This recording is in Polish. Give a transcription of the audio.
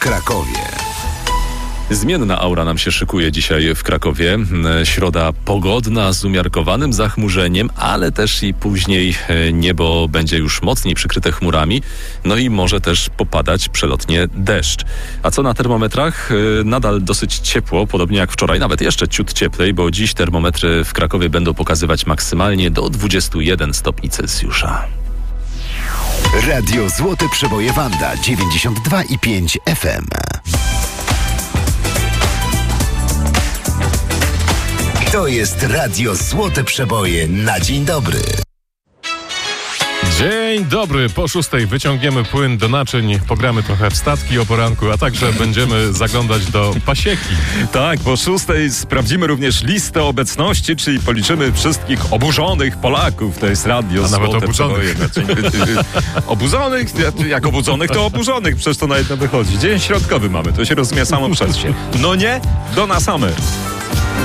Krakowie. Zmienna aura nam się szykuje dzisiaj w Krakowie. Środa pogodna z umiarkowanym zachmurzeniem, ale też i później niebo będzie już mocniej przykryte chmurami. No i może też popadać przelotnie deszcz. A co na termometrach? Nadal dosyć ciepło, podobnie jak wczoraj, nawet jeszcze ciut cieplej, bo dziś termometry w Krakowie będą pokazywać maksymalnie do 21 stopni Celsjusza. Radio Złote Przeboje Wanda 92,5 FM. To jest Radio Złote Przeboje na dzień dobry. Dzień dobry, po 6:00 wyciągniemy płyn do naczyń, pogramy trochę w statki o poranku, a także będziemy zaglądać do pasieki. Tak, po 6:00 sprawdzimy również listę obecności, czyli policzymy wszystkich oburzonych Polaków. To jest Radio A nawet Złote obudzonych. Przeboje. Obudzonych? Jak obudzonych, to oburzonych. Przecież to nawet nie wychodzi. Dzień środkowy mamy, to się rozumie samo przez się. No nie, do nas same.